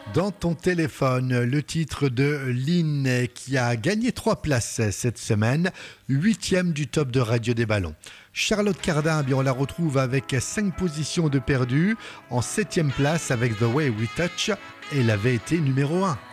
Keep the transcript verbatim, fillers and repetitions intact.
Dans ton téléphone, le titre de Lynn qui a gagné trois places cette semaine, huitième du top de Radio des Ballons. Charlotte Cardin, eh bien on la retrouve avec cinq positions de perdu, en septième place avec The Way We Touch, elle avait été numéro un.